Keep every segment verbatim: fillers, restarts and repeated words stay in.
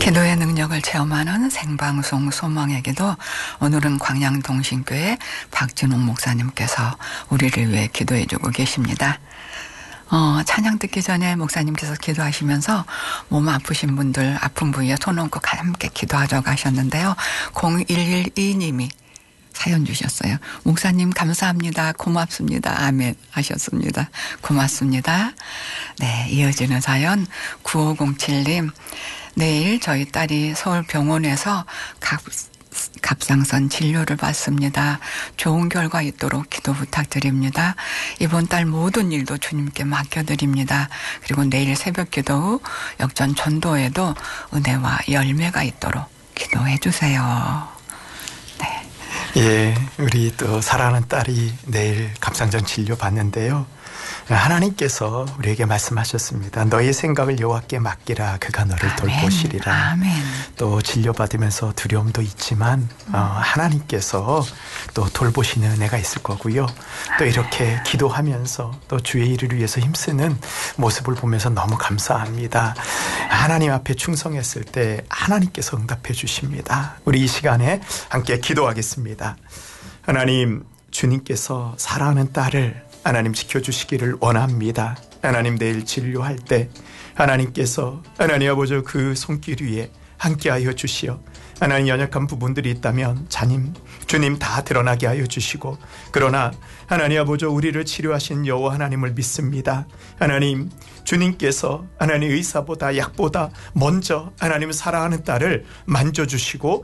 기도의 능력을 체험하는 생방송 소망의 기도, 오늘은 광양동신교회 박진홍 목사님께서 우리를 위해 기도해 주고 계십니다. 어, 찬양 듣기 전에 목사님께서 기도하시면서 몸 아프신 분들 아픈 부위에 손 얹고 함께 기도하자고 하셨는데요. 공일일이 님이 사연 주셨어요. 목사님 감사합니다. 고맙습니다. 아멘 하셨습니다. 고맙습니다. 네, 이어지는 사연 구오공칠 님. 내일 저희 딸이 서울병원에서 갑, 갑상선 진료를 받습니다. 좋은 결과 있도록 기도 부탁드립니다. 이번 달 모든 일도 주님께 맡겨드립니다. 그리고 내일 새벽 기도 후 역전 전도에도 은혜와 열매가 있도록 기도해 주세요. 네. 예, 우리 또 사랑하는 딸이 내일 갑상선 진료 받는데요. 하나님께서 우리에게 말씀하셨습니다. 너의 생각을 여호와께 맡기라. 그가 너를 아멘. 돌보시리라. 아멘. 또 진료받으면서 두려움도 있지만 음. 어, 하나님께서 또 돌보시는 은혜가 있을 거고요. 또 이렇게 기도하면서 또 주의 일을 위해서 힘쓰는 모습을 보면서 너무 감사합니다. 하나님 앞에 충성했을 때 하나님께서 응답해 주십니다. 우리 이 시간에 함께 기도하겠습니다. 하나님, 주님께서 사랑하는 딸을 하나님 지켜주시기를 원합니다. 하나님 내일 진료할 때 하나님께서 하나님 아버지 그 손길 위에 함께하여 주시어 하나님 연약한 부분들이 있다면 자님 주님 다 드러나게 하여 주시고, 그러나 하나님 아버지 우리를 치료하신 여호와 하나님을 믿습니다. 하나님 주님께서 하나님 의사보다 약보다 먼저 하나님 사랑하는 딸을 만져주시고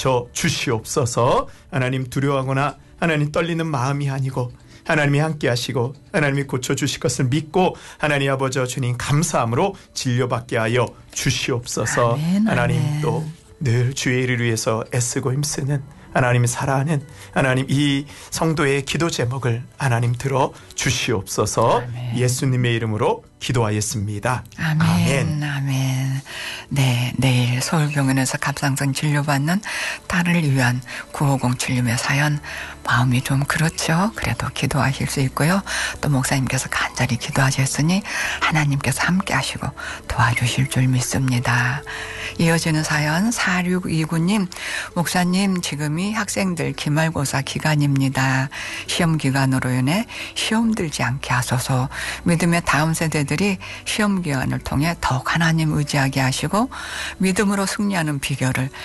고쳐주시옵소서. 하나님 두려워하거나 하나님 떨리는 마음이 아니고 하나님이 함께 하시고 하나님이 고쳐주실 것을 믿고 하나님 아버지 주님 감사함으로 진료받게 하여 주시옵소서. 아멘, 하나님 아멘. 또 늘 주의 일을 위해서 애쓰고 힘쓰는 하나님이 사랑하는 하나님 이 성도의 기도 제목을 하나님 들어 주시옵소서. 아멘. 예수님의 이름으로 기도하였습니다. 아멘. 아멘. 아멘. 네, 내일 서울병원에서 갑상선 진료받는 딸을 위한 구오공칠 님의 사연, 마음이 좀 그렇죠. 그래도 기도하실 수 있고요. 또 목사님께서 간절히 기도하셨으니 하나님께서 함께 하시고 도와주실 줄 믿습니다. 이어지는 사연 사육이구 님. 목사님, 지금이 학생들 기말고사 기간입니다. 시험 기간으로 인해 시험 들지 않게 하소서. 믿음의 다음 세대들이 시험 기간을 통해 더욱 하나님 의지하게 하시고 믿음으로 승리하는 비결을